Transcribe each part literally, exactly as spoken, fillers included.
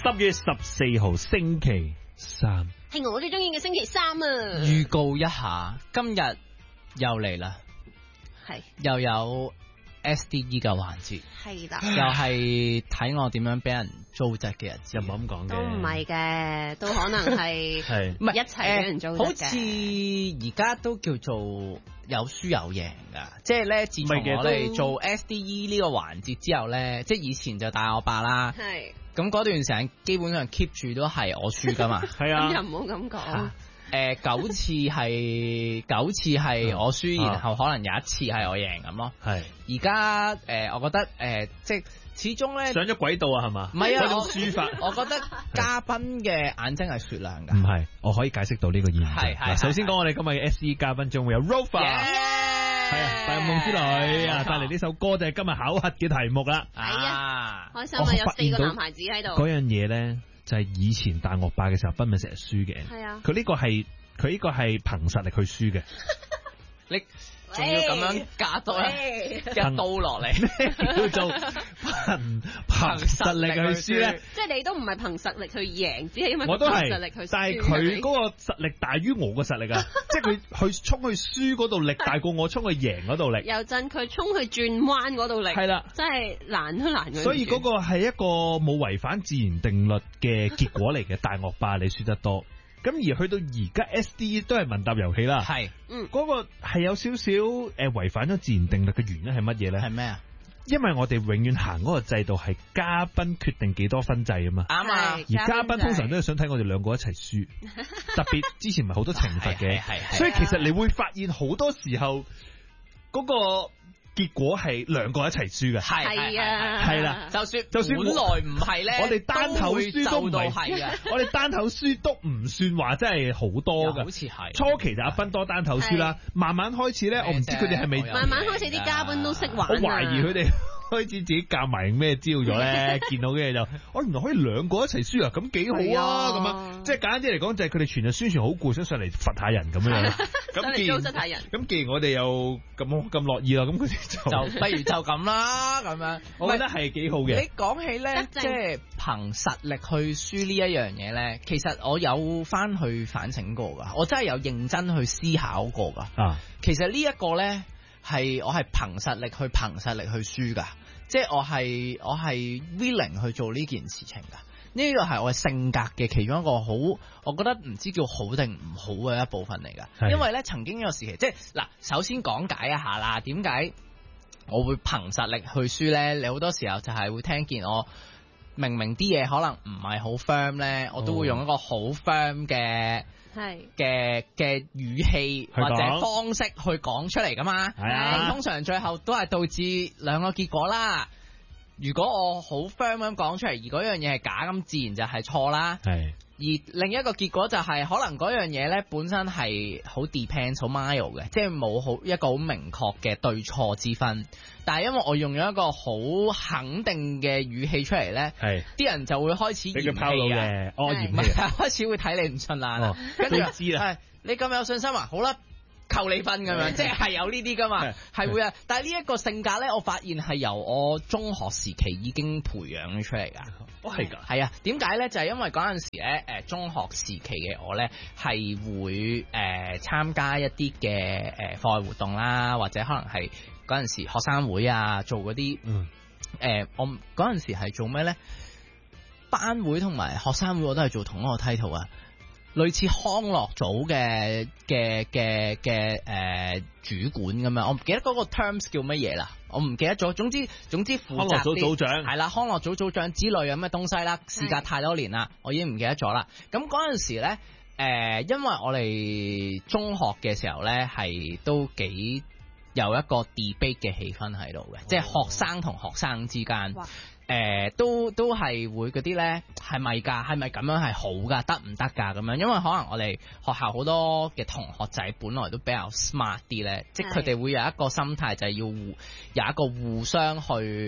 十月十四號星期三， 係我最中意嘅星期三啊！ 預告一下，今日又嚟啦， 係又有 S D E 嘅環節， 係啦， 又係睇我點樣俾人糟質嘅日子， 又唔咁講嘅， 都唔係嘅，都可能係係唔係一齊俾人糟質嘅。 好似而家都叫做有輸有贏㗎，即係咧，自從我哋做 S D E 呢個環節之後咧，即係以前就大我爸啦， 係咁嗰段時間基本上 keep 住都係我輸㗎嘛， 係啊， 咁又唔好咁講。 誒九次係九次係我輸， 啊然後可能有一次係我贏咁咯。 係而家誒，我覺得誒、呃，即係始終咧上咗軌道啊，係嘛？ 唔係啊， 嗰種我輸法， 我覺得嘉賓嘅眼睛係雪亮㗎。 唔係，我可以解釋到呢個現象。 係係嗱，首先講我哋今日嘅 S E 嘉賓將會有 Rover， 係啊，大夢之女啊，帶嚟呢首歌就係今日考核嘅題目啦。 係啊， 開心啊！有四個男孩子喺度。 嗰樣嘢咧，就係以前大惡霸嘅時候，斌咪成日輸嘅。 係啊， 佢呢個係佢呢個係憑實力去輸嘅。 你仲要咁樣加多一一刀落嚟， 叫做憑憑實力去輸咧。 即係你都唔係憑實力去贏，只係因為我都憑實力去輸。 係，但係佢嗰個實力大於我個實力啊！即係佢去衝去輸嗰度力大過我衝去贏嗰度力。 又震佢衝去轉彎嗰度力， 係啦， 真係難都難。 所以嗰個係一個冇違反自然定律嘅結果嚟嘅。大惡霸你輸得多。咁而去到而家 S D E 都係問答遊戲啦， 係， 嗯， 嗰個係有少少誒違反咗自然定律嘅原因係乜嘢咧？ 係咩啊？ 因為我哋永遠行嗰個制度係嘉賓決定幾多分制啊嘛， 啱啊！ 而嘉賓通常都係想睇我哋兩個一齊輸，特別之前咪好多懲罰嘅，所以其實你會發現好多時候嗰個結果係兩個一齊輸嘅， 係啊， 係啦， 就算就算本來唔係咧， 我哋單頭輸都唔係係嘅， 我哋單頭輸都唔算話真係好多㗎， 好似係初期就阿斌多單頭輸啦，慢慢開始咧，我唔知佢哋係咪慢慢開始啲嘉賓都識玩， 我懷疑佢哋開始自己夾埋咩招咗咧，見到嘅嘢就，哦原來可以兩個一齊輸啊，咁幾好啊，咁樣，即係簡單啲嚟講就係佢哋全日宣傳好攰，想上嚟罰下人咁樣，咁既然咁既然我哋又咁咁樂意啦，咁佢哋就就不如就咁啦，咁樣， 我覺得係幾好嘅。 你講起咧，即係憑實力去輸呢一樣嘢咧，其實我有翻去反省過噶，我真係有認真去思考過噶。 啊， 其實呢一個咧係我係憑實力去憑實力去輸噶。即係我係我係 willing 去做呢件事情噶，呢個係我嘅性格嘅其中一個好，我覺得唔知叫好定唔好嘅一部分嚟噶。因為咧曾經有時期，即係嗱，首先講解一下啦，點解我會憑實力去輸咧？你好多時候就係會聽見我明明啲嘢可能唔係好 firm 咧，我都會用一個好 firm 嘅。係嘅嘅語氣或者方式去講出嚟噶嘛，咁通常最後都係導致兩個結果啦。如果我好 firm 咁講出嚟，而嗰樣嘢係假，咁自然就係錯啦。係。而另一個結果就係、是、可能嗰樣嘢咧本身係好 depends 好 mild 嘅，即係冇好一個好明確嘅對錯之分。但係因為我用咗一個好肯定嘅語氣出嚟咧，係啲人就會開始嫌棄嘅， 哦嫌棄， 開始會睇你唔順眼，跟住知啦，你咁有信心啊，好啦。扣你分咁樣，即係有呢啲噶嘛，係會啊。但係呢一個性格咧，我發現係由我中學時期已經培養咗出嚟噶。 哦，係噶， 係啊。點解咧？就係、是、因為嗰陣時咧，誒中學時期嘅我咧係會誒參、呃、加一啲嘅誒課外活動啦，或者可能係嗰陣時學生會啊，做嗰啲嗯誒、呃，我嗰陣時係做咩咧？班會同埋學生會我都係做同一個 title 啊。類似康樂組嘅嘅嘅嘅誒主管咁樣，我唔記得嗰個 terms 叫乜嘢啦，我唔記得咗。總之總之負責康樂組組長係啦，康樂組組長之類咁嘅東西啦。事隔太多年啦，我已經唔記得咗啦。咁嗰陣時咧，誒、呃，因為我哋中學嘅時候咧，係都幾有一個 debate 嘅氣氛喺度嘅，即係學生同學生之間。誒、呃，都都係會嗰啲咧，係咪噶？係咪咁樣係好噶？得唔得噶？咁樣，因為可能我哋學校好多嘅同學仔本來都比較 smart 啲咧，即係佢哋會有一個心態，就係要互有一個互相去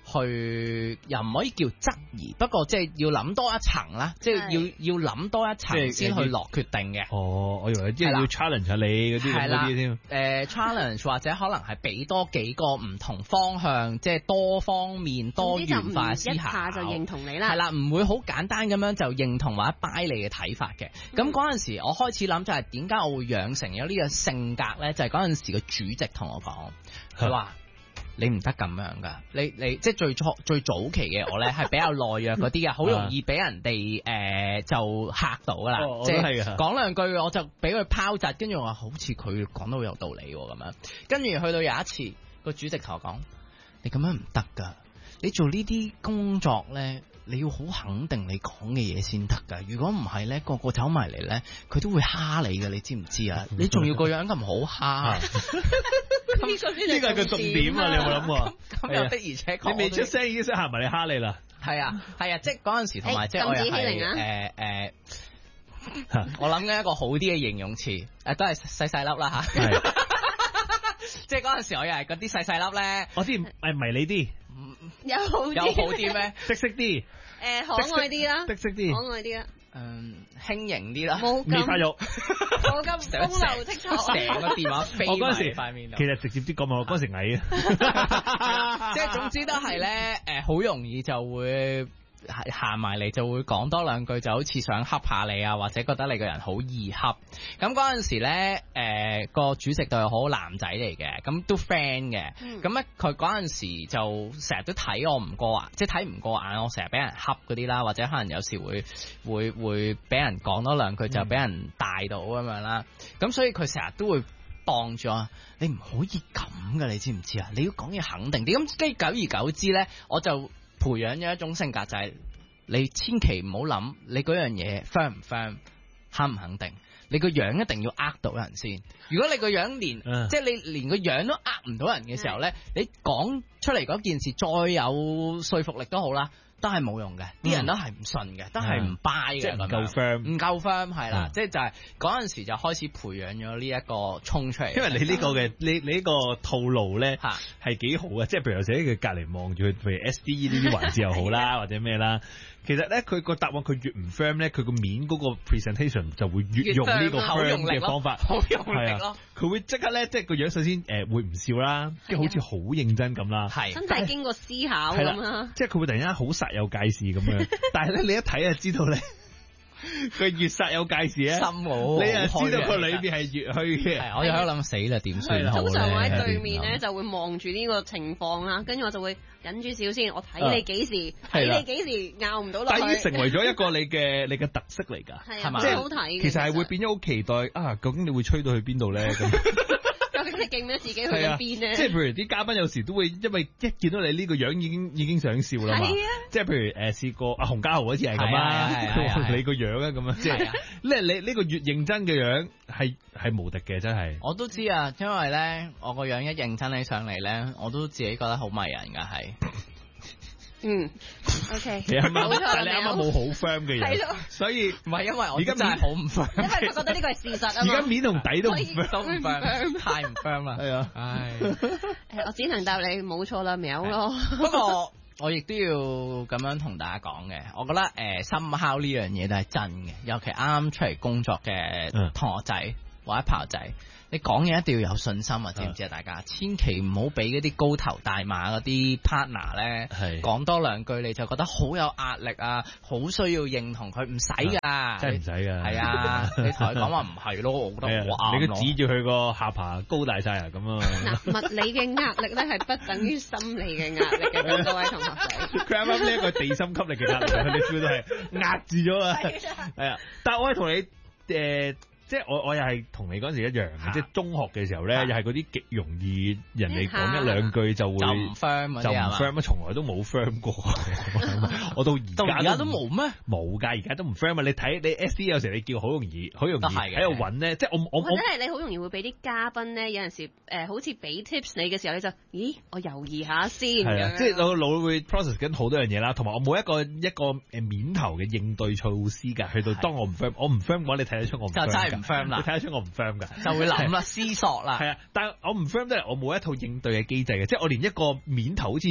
去又唔可以叫質疑，不過即係要諗多一層啦，即係要要諗多一層先去落決定嘅。 哦，我以為即係要 challenge 下你嗰啲咁嗰啲添。 誒 challenge 或者可能係俾多幾個唔同方向，即係多方面多元化思考。 一下就認同你啦。 係啦，唔會好簡單咁樣就認同或者 buy 你嘅睇法嘅。咁嗰陣時我開始諗就係點解我會養成咗呢個性格咧？就係嗰陣時個主席同我講，佢話。你唔得咁樣噶，你你即係最初最早期嘅我咧，係比較懦弱嗰啲嘅，好容易俾人哋誒、呃、就嚇到噶啦， 哦、 即係講兩句我就俾佢拋窒，跟住我話好似佢講得好有道理咁樣，跟住去到有一次個主席同我講，你咁樣唔得噶，你做呢啲工作咧。你要好肯定你講嘅嘢先得㗎，如果唔係咧，個個走埋嚟咧，佢都會蝦你㗎，你知唔知啊？你仲要個樣咁好蝦， 呢個呢個係個重點啊！你有冇諗過？ 咁又的而且確， 你未出聲已經識行埋嚟蝦你啦。 係啊係啊，即係嗰陣時同埋即係我又係誒誒，我諗緊一個好啲嘅形容詞，誒都係細細粒啦嚇。即係嗰陣時我又係嗰啲細細粒咧， 我啲誒迷你啲。 有好有好啲咩？ 識識啲， 誒可愛啲啦， 識識啲， 可愛啲啦， 嗯輕盈啲啦， 冇未發育， 冇咁風流倜儻， 成個電話飛我嗰時塊面度。 其實直接啲講嘛，我嗰時矮啊， 即係總之都係咧，誒好容易就會。行埋嚟就會講多兩句，就好似想恰下你啊，或者覺得你個人好易恰。咁嗰陣時咧，誒、呃、個主席就係好男仔嚟嘅，咁都 friend 嘅。咁咧佢嗰陣時就成日都睇我唔過眼，即係睇唔過眼，我成日俾人恰嗰啲啦，或者可能有時會會會俾人講多兩句就俾人帶到咁樣啦。咁、嗯、所以佢成日都會當住我，你唔可以咁噶，你知唔知啊？你要講嘢肯定啲。咁跟住久而久之咧，我就培養咗一種性格，就係、是、你千祈唔好諗你嗰樣嘢 firm 唔 firm， 肯唔肯定，你個樣一定要呃到人先。如果你個樣連、嗯、即係你連個樣都呃唔到人嘅時候咧，你講出嚟嗰件事再有說服力都好啦，都係冇用嘅，啲、嗯、人都係唔信嘅，都係唔 buy 嘅， 即係唔夠 firm， 唔夠 firm 係啦，即係就係嗰陣時就開始培養咗呢一個衝出嚟。 因為你呢個嘅你你呢個套路咧係幾好嘅，即係譬如有時佢隔離望住佢，譬如 S D E 呢啲環節又好啦，或者咩啦。其實咧，佢個答案佢越唔 firm 咧，佢個面嗰個 presentation 就會越用呢個 firm 嘅方法， 好用力咯。 佢會即刻咧，即係個樣首先誒、呃、會唔笑啦，跟住好似好認真咁啦， 係真係經過思考咁啦。即係佢會突然間好煞有介事咁樣，但係咧你一睇就知道咧。佢越煞有介事咧， 心我你又知道佢裏邊係越虛嘅。 我又喺度諗死啦，點算好咧？ 通常我喺對面咧就會望住呢個情況啦，跟住我就會忍住笑先，我睇你幾時，睇、啊、你幾時拗唔到落去。 但係已經成為咗一個你嘅你嘅特色嚟㗎， 係嘛？即係好睇。 其實係會變咗好期待啊！究竟你會吹到去邊度咧？咁。 究竟你記唔記得自己去咗邊咧？ 即係譬如啲嘉賓有時都會因為一見到你呢個樣已經已經想笑啦嘛。即係譬如誒試過阿洪家豪嗰次係咁啦，你個樣啊咁樣，即係咧你呢個越認真嘅樣係係無敵嘅，真係。 我都知啊，因為咧我個樣一認真起上嚟咧，我都自己覺得好迷人㗎係。 嗯 ，OK， 你啱啱，但係你啱啱冇好 firm 嘅嘢，所以唔係因為我而家真係好唔 firm， 因為我覺得呢個係事實啊嘛。 而家面同底都唔 firm， 都唔 firm，太唔 firm 啦。 係啊， 唉， 我只能答你冇錯啦，喵咯。 不過我亦都要咁樣同大家講嘅，我覺得誒深烤呢樣嘢都係真嘅，尤其啱啱出嚟工作嘅同學仔或者炮仔。你講嘢一定要有信心啊！知唔知啊？大家千祈唔好俾嗰啲高頭大馬嗰啲 partner 咧，講多兩句你就覺得好有壓力啊！好需要認同佢，唔使㗎， 真係唔使㗎。 係啊，你同佢講話唔係咯，我覺得好啱。 你都指住佢個下巴高大晒啊咁啊！ 嗱，物理嘅壓力咧係不等於心理嘅壓力嘅，各位同學仔。 佢啱啱呢一個地心吸力嘅壓力，佢哋 feel 到係壓住咗啊！係啊，但係我係同你誒。即係我我又係同你嗰陣時一樣嘅，即係中學嘅時候咧，又係嗰啲極容易人哋講一兩句就會就唔 firm 就唔 firm 啊，從來都冇 firm 過。我到而家都冇咩？ 冇㗎，而家都唔 firm 啊！你睇你 S D 有時你叫好容易，好容易喺度揾咧，即係我我或者係你好容易會俾啲嘉賓咧，有陣時誒好似俾 tips 你嘅時候，你就咦我猶豫下先。 係啊，即係我腦會 process 緊好多樣嘢啦，同埋我冇一個一個誒面頭嘅應對措施㗎。去到當我唔 firm，我唔 firm 嘅話，你睇得出我唔 firm。唔 firm 啦，你睇得出我唔 firm 噶， 就會諗啦，思索啦。 係啊，但係我唔 firm 都係我冇一套應對嘅機制嘅，即係我連一個面頭好似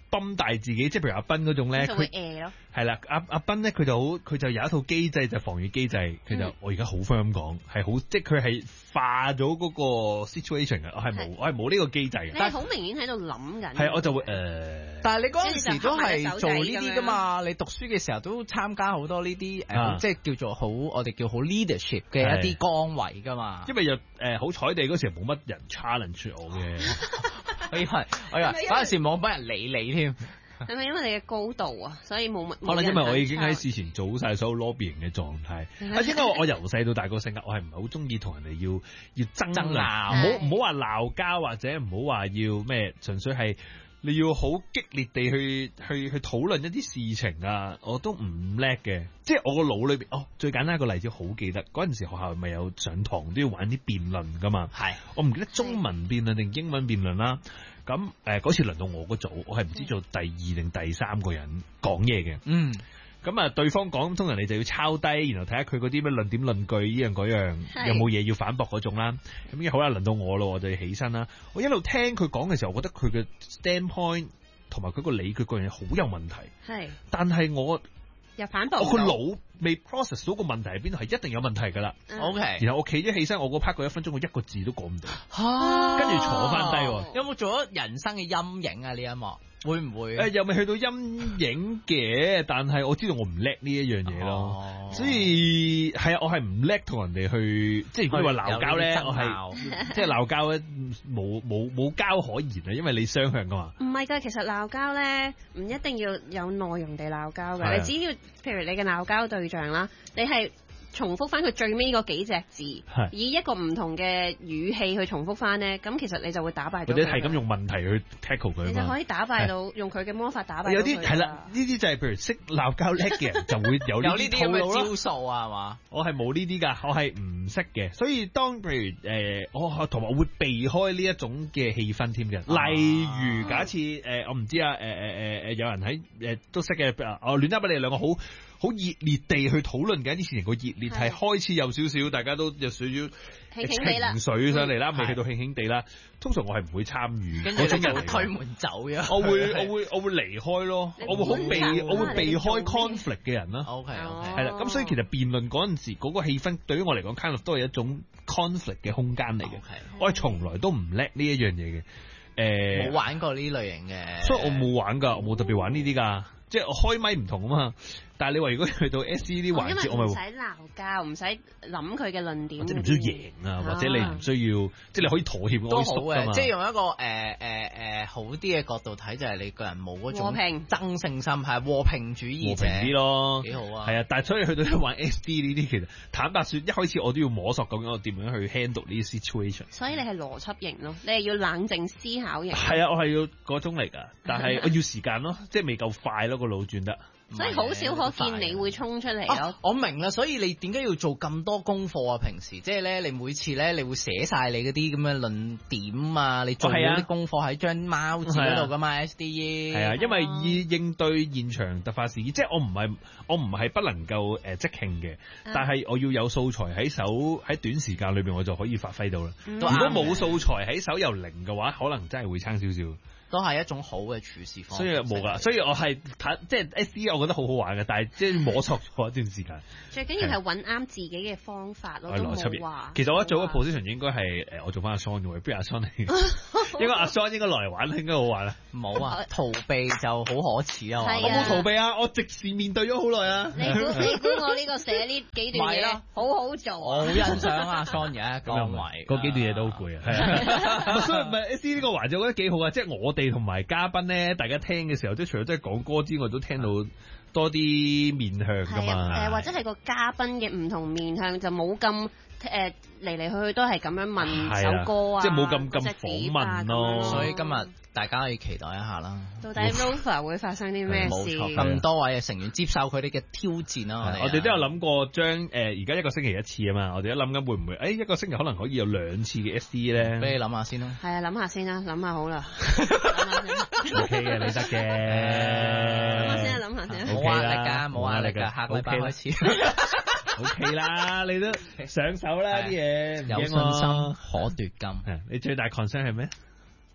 泵大自己，即係譬如阿斌嗰種咧， 就會佢誒咯。 係啦，阿阿斌咧佢就好，佢就有一套機制就防禦機制，佢就、 嗯、 我而家好 firm 咁講，係好即係佢係化咗嗰個 situation 嘅，我係冇我係冇呢個機制嘅。 你係好明顯喺度諗緊。 係我就會誒。呃但係你嗰陣時都係做呢啲噶嘛？你讀書嘅時候都參加好多呢啲誒，即係叫做好我哋叫好 leadership 嘅一啲崗位噶嘛。 因為又誒好彩地嗰時冇乜人 challenge 我嘅， 我以為我以為嗰陣時冇乜人理你添。 係咪因為你嘅高度啊？所以冇乜。 可能因為我已經喺事前做晒所有 lobbying 嘅狀態。啊，應該我由細到大個性格，我係唔係好中意同人哋要要爭爭拗，唔好唔好話鬧交或者唔好話要咩，純粹係。你要好激烈地去去去討論一啲事情啊，我都唔叻嘅。即係我個腦裏邊，哦，最簡單一個例子，好記得嗰陣時學校咪有上堂都要玩啲辯論噶嘛。係，我唔記得中文辯論定英文辯論啦。咁誒嗰次輪到我個組，我係唔知做第二定第三個人講嘢嘅。嗯。咁啊，對方講，通常你就要抄低，然後睇下佢嗰啲咩論點論據呢樣嗰樣，有冇嘢要反駁嗰種啦。咁已好啦，輪到我咯，我就要起身啦。我一路聽佢講嘅時候，我覺得佢嘅 standpoint 同埋佢個理據嗰樣嘢好有問題。係，但係我又反駁， 我個腦未 process 到個問題喺邊度，係一定有問題㗎啦。OK，然後我企咗起身，我嗰 part 嗰一分鐘，我一個字都講唔到，跟住坐翻低。 有冇做咗人生嘅陰影啊？呢一幕？會唔會？誒、 呃，又未去到陰影嘅，但係我知道我唔叻呢一樣嘢咯，哦、所以係啊，我係唔叻同人哋去，即係如果你話鬧交咧，我係即係鬧交咧，冇冇冇交可言啊，因為你雙向噶嘛。唔係㗎，其實鬧交咧唔一定要有內容地鬧交㗎，你只要譬如你嘅鬧交對象啦，你係。重複翻佢最尾嗰幾隻字，以一個唔同嘅語氣去重複翻咧，咁其實你就會打敗到佢。或者係咁用問題去 tackle 佢。你就可以打敗到用佢嘅魔法打敗到佢。有啲係啦，呢啲就係譬如識鬧交叻嘅人就會有呢啲套路咯。招數啊，係嘛？我係冇呢啲㗎，我係唔識嘅。所以當譬如誒，我同埋我會避開呢一種嘅氣氛添嘅。例如假設誒，我唔知啊，誒誒誒誒，有人喺誒都識嘅，我亂噏俾你兩個好。好熱烈地去討論緊啲事情，個熱烈係開始有少少，大家都有少少情緒上嚟啦，未去到興興地啦。通常我係唔會參與，跟住你就會推門走嘅。我會我會我會離開咯，我會好避我會避開 conflict 嘅人啦。OK OK，係啦。咁所以其實辯論嗰陣時嗰個氣氛對於我嚟講，kind of 都係一種 conflict 嘅空間嚟嘅。我係從來都唔叻呢一樣嘢嘅。誒，冇玩過呢類型嘅，所以我冇玩㗎，我冇特別玩呢啲㗎。即係我開咪唔同啊嘛。但係你話如果去到 S C 啲環節，我咪唔使鬧交，唔使諗佢嘅論點，即係唔需要贏啊，或者你唔需要，即係你可以妥協，都好嘅。即係用一個誒誒誒好啲嘅角度睇，就係你個人冇嗰種和平爭勝心，係和平主義者，和平啲咯，幾好啊。係啊，但係所以去到玩 S D 呢啲，其實坦白說，一開始我都要摸索究竟我點樣去 handle 呢啲 situation。所以你係邏輯型咯，你係要冷靜思考型。係啊，我係要嗰種嚟㗎，但係我要時間咯，即係未夠快咯，個腦轉得。所以好少可見你會衝出嚟咯、啊。我明啦，所以你點解要做咁多功課啊？平時即係咧，你每次咧，你會寫晒你嗰啲咁嘅論點啊，你做嗰啲功課喺張貓紙嗰度噶嘛 ？S D E 係啊，因為以應對現場突發事件，即係我唔係我唔係不能夠誒、呃、即興嘅，但係我要有素材喺手，喺短時間裏邊我就可以發揮到啦。嗯、如果冇素材喺手又零嘅話，可能真係會差少少。都係一種好嘅處事方式，所以冇噶，所以我係睇即係 S D， 我覺得好好玩嘅，但係即係摸索咗一段時間。最緊要係揾啱自己嘅方法咯，都冇話。其實我一做嘅 position 應該係誒，我做翻阿 Son 嘅，不如阿 Son 嚟。應該阿 Son 應該來玩，應該好玩啦。冇啊，逃避就好可恥啊！我冇逃避啊，我直視面對咗好耐啊。你估你估我呢個寫呢幾段嘢好好做？我好欣賞阿 Son 嘅，咁又唔係嗰幾段嘢都好攰啊。係啊，所以唔係 S D 呢個環節，我覺得幾好啊，即係我哋同埋嘉賓咧，大家聽嘅時候，即係除咗即係講歌之外，都聽到多啲面向噶嘛。誒、呃，或者係個嘉賓嘅唔同面向，就冇咁誒嚟嚟去去都係咁樣問首歌啊，即係冇咁咁訪問咯。所以今日大家可以期待一下啦。到底 Rover 會發生啲咩事？咁多位嘅成員接受佢哋嘅挑戰啦。我哋我哋都有諗過將誒而家一個星期一次啊嘛，我哋都諗緊會唔會誒、欸、一個星期可能可以有兩次嘅 S D 咧？俾你諗下先啦。係啊，諗下先啦，諗下好啦。O K 嘅，你得嘅。諗下先啊，諗下先。冇壓力㗎，冇壓力㗎，下個禮拜開始。O K 啦，你都上手啦啲嘢，有信心可奪金。你最大 concern 係咩？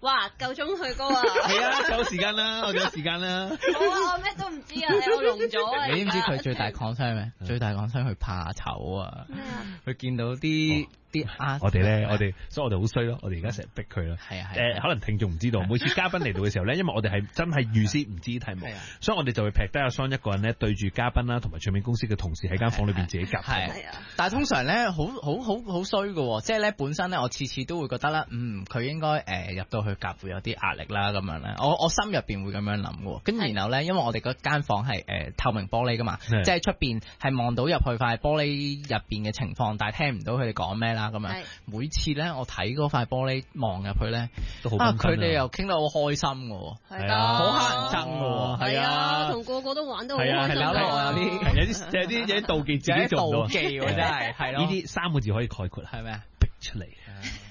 哇，夠鐘去高啊！ 係啊，夠時間啦，我哋有時間啦。 冇啊，我咩都唔知啊，我聾咗啊！ 你知唔知佢最大 concern 咩？最大 concern 佢怕醜啊！佢見到啲啲啊， 我哋咧，我哋，所以我哋好衰咯。我哋而家成日逼佢咯。 係啊係。 誒，可能聽眾唔知道，每次嘉賓嚟到嘅時候咧，因為我哋係真係預先唔知題目，所以我哋就會劈低阿桑一個人咧對住嘉賓啦，同埋唱片公司嘅同事喺間房裏邊自己夾。 係啊，但係通常咧，好好好好衰嘅，即係咧本身咧，我次次都會覺得咧，嗯，佢應該誒入到去夾會有啲壓力啦，咁樣咧，我我心入邊會咁樣諗嘅。跟住然後咧，因為我哋嗰間房係誒透明玻璃噶嘛，即係出邊係望到入去塊玻璃入邊嘅情況，但係聽唔到佢哋講咩啦，咁樣。每次咧，我睇嗰塊玻璃望入去咧，啊，佢哋又傾得好開心嘅， 係啊， 好乞人憎嘅， 係啊，同個個都玩得好開心， 搞到我有啲有啲有啲有啲妒忌自己做唔到， 妒忌喎真係，係咯， 呢啲三個字可以概括係咩啊？逼出嚟。